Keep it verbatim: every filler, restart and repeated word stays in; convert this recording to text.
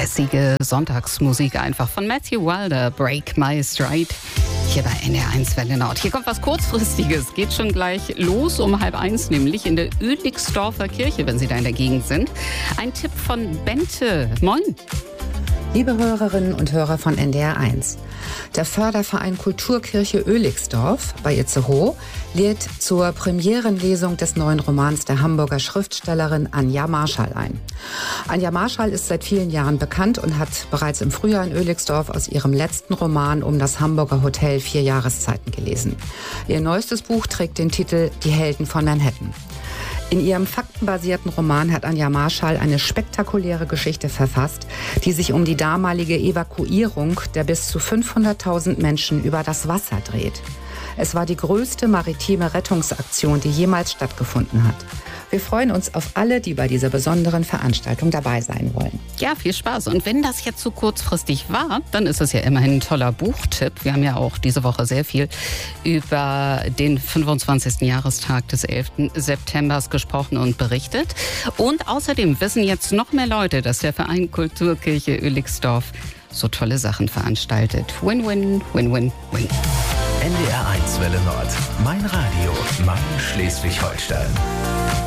lässige Sonntagsmusik einfach von Matthew Wilder, Break My Stride. Hier bei N D R eins Welle Nord. Hier kommt was Kurzfristiges. Geht schon gleich los um halb eins, nämlich in der Oehligsdorfer Kirche, wenn Sie da in der Gegend sind. Ein Tipp von Bente. Moin. Liebe Hörerinnen und Hörer von N D R eins. Der Förderverein Kulturkirche Oehligsdorf bei Itzehoe lädt zur Premierenlesung des neuen Romans der Hamburger Schriftstellerin Anja Marschall ein. Anja Marschall ist seit vielen Jahren bekannt und hat bereits im Frühjahr in Oehligsdorf aus ihrem letzten Roman um das Hamburger Hotel Vier Jahreszeiten gelesen. Ihr neuestes Buch trägt den Titel Die Helden von Manhattan. In ihrem faktenbasierten Roman hat Anja Marschall eine spektakuläre Geschichte verfasst, die sich um die damalige Evakuierung der bis zu fünfhunderttausend Menschen über das Wasser dreht. Es war die größte maritime Rettungsaktion, die jemals stattgefunden hat. Wir freuen uns auf alle, die bei dieser besonderen Veranstaltung dabei sein wollen. Ja, viel Spaß. Und wenn das jetzt so kurzfristig war, dann ist es ja immerhin ein toller Buchtipp. Wir haben ja auch diese Woche sehr viel über den fünfundzwanzigsten Jahrestag des elften September gesprochen und berichtet. Und außerdem wissen jetzt noch mehr Leute, dass der Verein Kulturkirche Oehligsdorf so tolle Sachen veranstaltet. Win-win, win-win, win. N D R eins Welle Nord. Mein Radio, mein Schleswig-Holstein.